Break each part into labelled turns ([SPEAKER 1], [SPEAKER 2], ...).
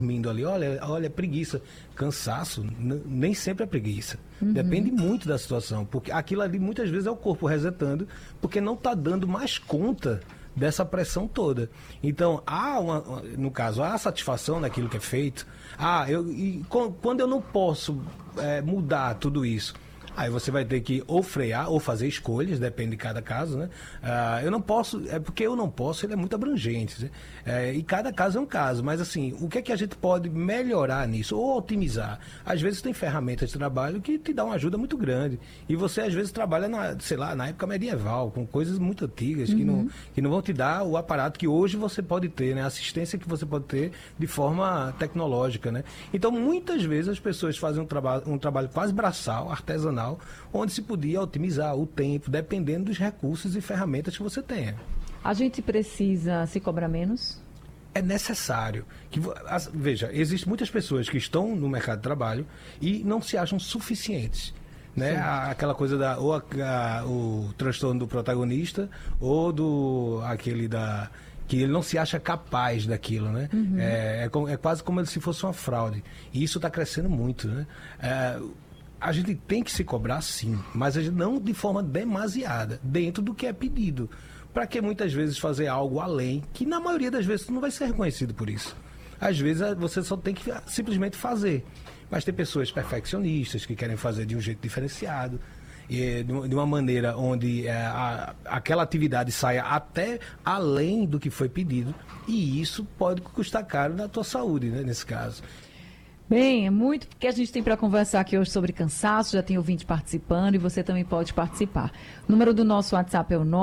[SPEAKER 1] dormindo ali, olha, preguiça, cansaço, nem sempre é preguiça. Depende muito da situação, porque aquilo ali muitas vezes é o corpo resetando, porque não está dando mais conta dessa pressão toda. Então, no caso, há satisfação naquilo que é feito. Quando eu não posso mudar tudo isso, aí você vai ter que ou frear ou fazer escolhas, depende de cada caso, né? Eu não posso, porque eu não posso, ele é muito abrangente, né? E cada caso é um caso, mas assim, o que é que a gente pode melhorar nisso, ou otimizar? Às vezes tem ferramentas de trabalho que te dão uma ajuda muito grande, e você às vezes trabalha na época medieval, com coisas muito antigas, que não vão te dar o aparato que hoje você pode ter, né? A assistência que você pode ter de forma tecnológica, né? Então, muitas vezes as pessoas fazem um trabalho quase braçal, artesanal, onde se podia otimizar o tempo, dependendo dos recursos e ferramentas que você tenha.
[SPEAKER 2] A gente precisa se cobrar menos?
[SPEAKER 1] É necessário. Veja, existem muitas pessoas que estão no mercado de trabalho e não se acham suficientes. Né? Aquela coisa o transtorno do protagonista ou que ele não se acha capaz daquilo, né? É quase como se fosse uma fraude. E isso está crescendo muito, né? A gente tem que se cobrar sim, mas não de forma demasiada, dentro do que é pedido. Para que muitas vezes fazer algo além, que na maioria das vezes não vai ser reconhecido por isso. Às vezes você só tem que simplesmente fazer. Mas tem pessoas perfeccionistas que querem fazer de um jeito diferenciado, de uma maneira onde aquela atividade saia até além do que foi pedido, e isso pode custar caro na tua saúde, né, nesse caso.
[SPEAKER 2] Bem, é muito que a gente tem para conversar aqui hoje sobre cansaço, já tem ouvinte participando e você também pode participar. O número do nosso WhatsApp é o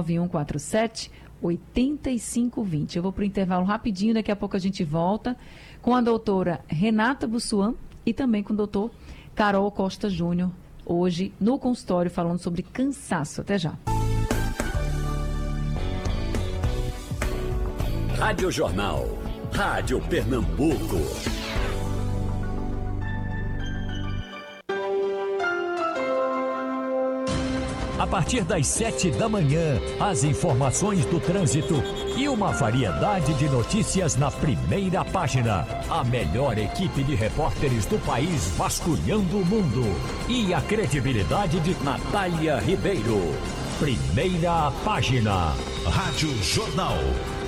[SPEAKER 2] 99147-8520. Eu vou para o intervalo rapidinho, daqui a pouco a gente volta com a doutora Renata Bussuan e também com o doutor Carol Costa Júnior, hoje no consultório falando sobre cansaço. Até já.
[SPEAKER 3] Rádio Jornal, Rádio Pernambuco. A partir das 7 da manhã, as informações do trânsito e uma variedade de notícias na primeira página. A melhor equipe de repórteres do país vasculhando o mundo. E a credibilidade de Natália Ribeiro. Primeira página. Rádio Jornal.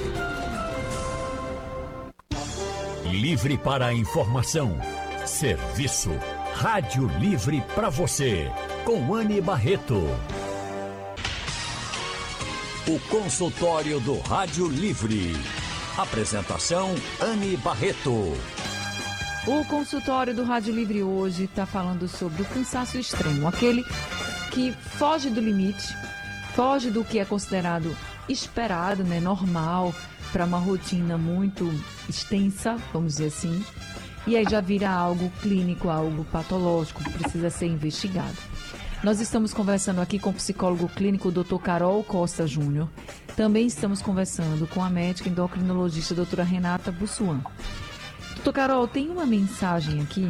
[SPEAKER 3] Livre para a informação. Serviço. Rádio Livre para você. Com Anne Barreto. O consultório do Rádio Livre. Apresentação, Anne Barreto.
[SPEAKER 2] O consultório do Rádio Livre hoje está falando sobre o cansaço extremo. Aquele que foge do limite, foge do que é considerado esperado, né, normal, para uma rotina muito extensa, vamos dizer assim. E aí já vira algo clínico, algo patológico, que precisa ser investigado. Nós estamos conversando aqui com o psicólogo clínico, o Dr. Carol Costa Júnior. Também estamos conversando com a médica endocrinologista, doutora Renata Bussuan. Doutor Carol, tem uma mensagem aqui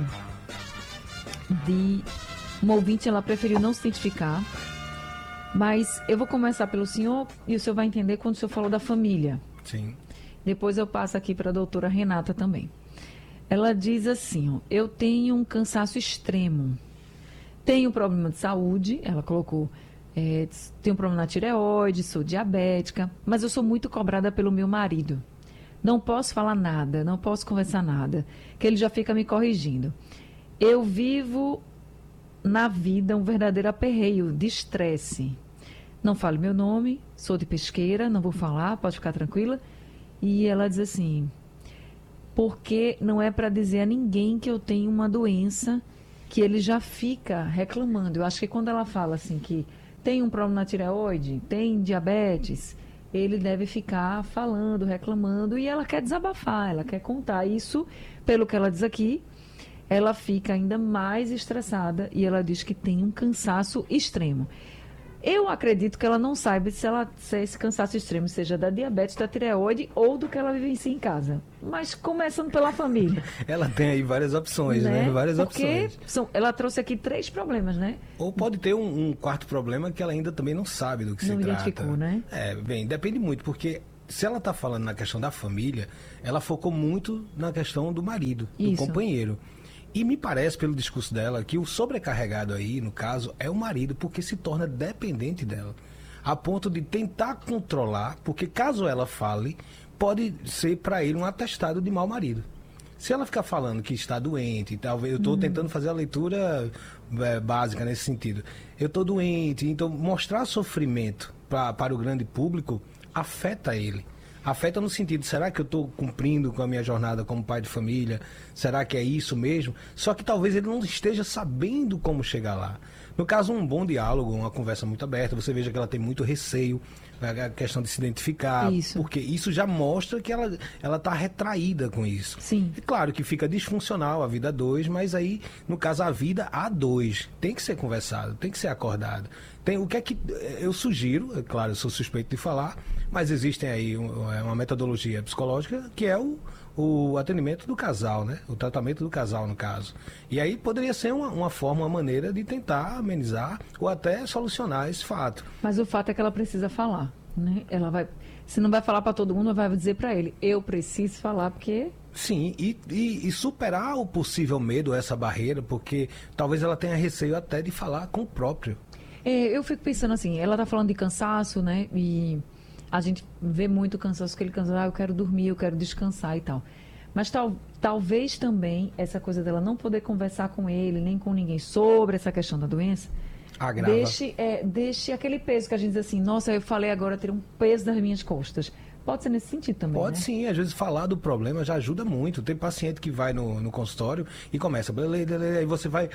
[SPEAKER 2] de uma ouvinte, ela preferiu não se identificar, mas eu vou começar pelo senhor e o senhor vai entender quando o senhor falou da família.
[SPEAKER 1] Sim.
[SPEAKER 2] Depois eu passo aqui para a doutora Renata também. Ela diz assim, ó, eu tenho um cansaço extremo. Tenho problema de saúde, ela colocou, tenho problema na tireoide, sou diabética, mas eu sou muito cobrada pelo meu marido. Não posso falar nada, não posso conversar nada, que ele já fica me corrigindo. Eu vivo na vida um verdadeiro aperreio de estresse. Não falo meu nome, sou de Pesqueira, não vou falar, pode ficar tranquila. E ela diz assim, porque não é para dizer a ninguém que eu tenho uma doença que ele já fica reclamando. Eu acho que quando ela fala assim que tem um problema na tireoide, tem diabetes, ele deve ficar falando, reclamando, e ela quer desabafar, ela quer contar. Isso, pelo que ela diz aqui, ela fica ainda mais estressada e ela diz que tem um cansaço extremo. Eu acredito que ela não saiba se esse cansaço extremo seja da diabetes, da tireoide ou do que ela vivencia em casa. Mas começando pela família.
[SPEAKER 1] Ela tem aí várias opções, né? Várias opções.
[SPEAKER 2] Ela trouxe aqui 3 problemas, né?
[SPEAKER 1] Ou pode ter um quarto problema que ela ainda também não sabe do que se trata.
[SPEAKER 2] Não identificou, né?
[SPEAKER 1] Bem, depende muito, porque se ela está falando na questão da família, ela focou muito na questão do marido, do companheiro. E me parece, pelo discurso dela, que o sobrecarregado aí, no caso, é o marido, porque se torna dependente dela. A ponto de tentar controlar, porque caso ela fale, pode ser para ele um atestado de mau marido. Se ela ficar falando que está doente, talvez eu estou tentando fazer a leitura básica nesse sentido. Eu estou doente, então mostrar sofrimento para o grande público afeta ele. Afeta no sentido, será que eu estou cumprindo com a minha jornada como pai de família? Será que é isso mesmo? Só que talvez ele não esteja sabendo como chegar lá. No caso, um bom diálogo, uma conversa muito aberta, você veja que ela tem muito receio, a questão de se identificar, porque isso já mostra que ela está retraída com isso.
[SPEAKER 2] Sim.
[SPEAKER 1] E claro que fica disfuncional a vida a dois, mas aí, no caso, a vida a dois tem que ser conversado, tem que ser acordado. O que é que eu sugiro, é claro, eu sou suspeito de falar, mas existem aí uma metodologia psicológica que é o atendimento do casal, né? O tratamento do casal, no caso. E aí poderia ser uma forma, uma maneira de tentar amenizar ou até solucionar esse fato.
[SPEAKER 2] Mas o fato é que ela precisa falar, né? Ela vai, se não vai falar para todo mundo, vai dizer para ele, eu preciso falar porque...
[SPEAKER 1] Sim, e superar o possível medo, essa barreira, porque talvez ela tenha receio até de falar com o próprio.
[SPEAKER 2] Eu fico pensando assim, ela tá falando de cansaço, né? E a gente vê muito cansaço, que ele cansa, eu quero dormir, eu quero descansar e tal. Mas talvez também essa coisa dela não poder conversar com ele, nem com ninguém sobre essa questão da doença,
[SPEAKER 1] agrava.
[SPEAKER 2] Deixe aquele peso que a gente diz assim, nossa, eu falei agora, ter um peso nas minhas costas. Pode ser nesse sentido também,
[SPEAKER 1] Pode
[SPEAKER 2] né?
[SPEAKER 1] sim, às vezes falar do problema já ajuda muito. Tem paciente que vai no consultório e começa, aí você vai,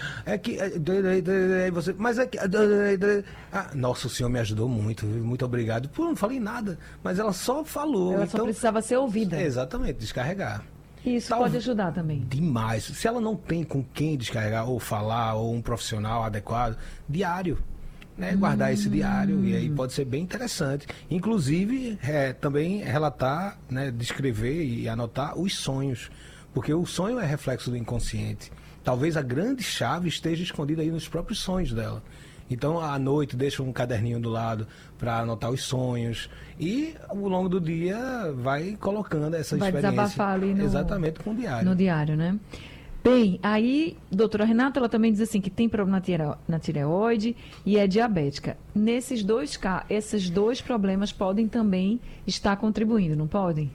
[SPEAKER 1] aí você, mas é que, nossa, o senhor me ajudou muito, muito obrigado. Pô, não falei nada, mas ela só falou.
[SPEAKER 2] Ela só precisava ser ouvida.
[SPEAKER 1] Exatamente, descarregar.
[SPEAKER 2] Isso pode ajudar também.
[SPEAKER 1] Demais. Se ela não tem com quem descarregar ou falar, ou um profissional adequado, diário. Né, guardar esse diário, e aí pode ser bem interessante. Inclusive, também relatar, né, descrever e anotar os sonhos, porque o sonho é reflexo do inconsciente. Talvez a grande chave esteja escondida aí nos próprios sonhos dela. Então, à noite, deixa um caderninho do lado para anotar os sonhos, e ao longo do dia vai colocando essa experiência.
[SPEAKER 2] Vai desabafar ali
[SPEAKER 1] exatamente com o diário.
[SPEAKER 2] No diário, né? Bem, aí, doutora Renata, ela também diz assim que tem problema na tireoide e é diabética. Esses dois problemas podem também estar contribuindo, não podem?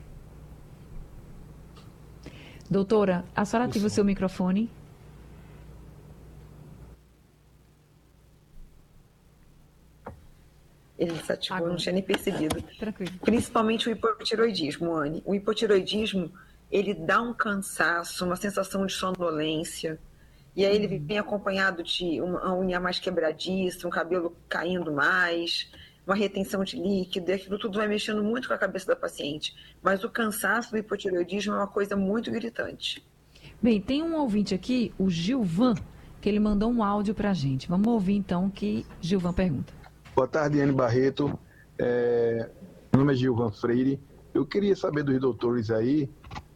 [SPEAKER 2] Doutora, a senhora ativa o seu microfone.
[SPEAKER 4] Ele desativou, não tinha nem percebido.
[SPEAKER 2] Tranquilo.
[SPEAKER 4] Principalmente o hipotireoidismo, Anne. O hipotireoidismo, ele dá um cansaço, uma sensação de sonolência, e aí ele vem acompanhado de uma unha mais quebradiça, um cabelo caindo mais, uma retenção de líquido, e aquilo tudo vai mexendo muito com a cabeça da paciente. Mas o cansaço do hipotireoidismo é uma coisa muito gritante.
[SPEAKER 2] Bem, tem um ouvinte aqui, o Gilvan, que ele mandou um áudio pra gente. Vamos ouvir então o que Gilvan pergunta.
[SPEAKER 5] Boa tarde, Anne Barreto. Meu nome é Gilvan Freire. Eu queria saber dos doutores aí,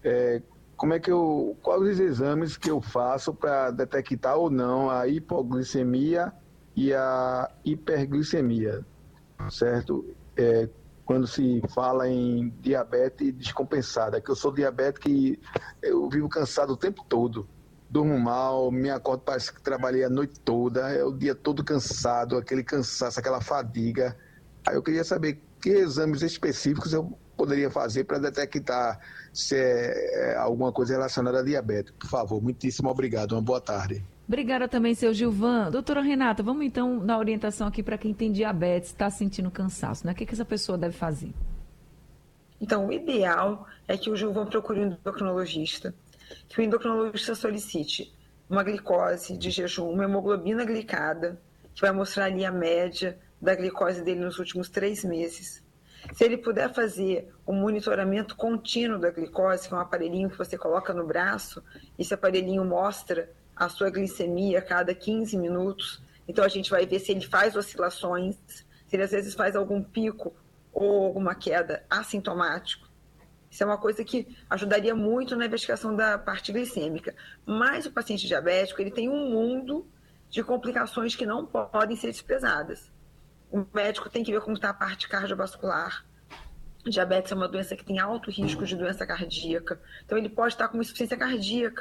[SPEAKER 5] quais os exames que eu faço para detectar ou não a hipoglicemia e a hiperglicemia, certo? Quando se fala em diabetes descompensada, que eu sou diabético e eu vivo cansado o tempo todo. Durmo mal, me acordo, parece que trabalhei a noite toda, é o dia todo cansado, aquele cansaço, aquela fadiga. Aí eu queria saber que exames específicos eu poderia fazer para detectar se é alguma coisa relacionada a diabetes. Por favor, muitíssimo obrigado. Uma boa tarde.
[SPEAKER 2] Obrigada também, seu Gilvan. Doutora Renata, vamos então na orientação aqui para quem tem diabetes, está sentindo cansaço, né? O que essa pessoa deve fazer?
[SPEAKER 4] Então, o ideal é que o Gilvan procure um endocrinologista, que o endocrinologista solicite uma glicose de jejum, uma hemoglobina glicada, que vai mostrar ali a média da glicose dele nos últimos 3 meses. Se ele puder fazer um monitoramento contínuo da glicose, que é um aparelhinho que você coloca no braço, esse aparelhinho mostra a sua glicemia a cada 15 minutos. Então, a gente vai ver se ele faz oscilações, se ele às vezes faz algum pico ou alguma queda assintomático. Isso é uma coisa que ajudaria muito na investigação da parte glicêmica. Mas o paciente diabético, ele tem um mundo de complicações que não podem ser desprezadas. O médico tem que ver como está a parte cardiovascular, Diabetes é uma doença que tem alto risco de doença cardíaca. Então, ele pode estar com insuficiência cardíaca.